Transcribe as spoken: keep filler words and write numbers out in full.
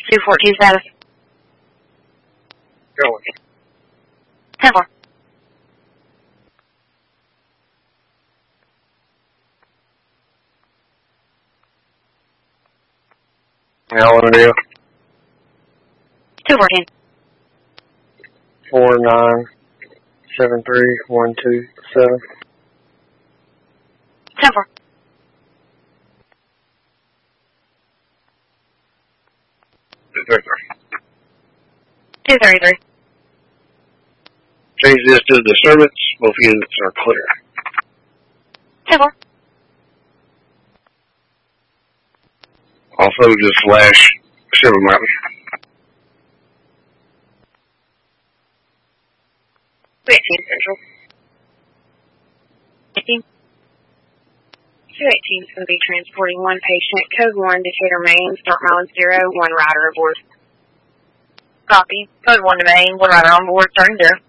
two fourteen status. Going. ten four. Now what it is? two fourteen. four nine seven three one two seven. ten four. two thirty-three. two thirty-three. Change this to disturbance. Both units are clear. ten four. Also, just flash Silver Mountain. two eighteen Central. eighteen. two eighteen is going to be transporting one patient. Code one, Decatur, Maine. Start mileage zero. One rider aboard. Copy. Code one to Maine. One rider on board. Starting zero.